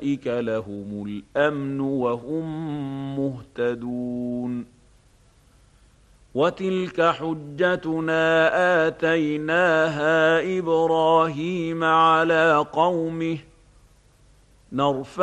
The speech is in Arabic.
أولئك لهم الأمن وهم مهتدون. وتلك حجتنا آتيناها إبراهيم على قومه نرفع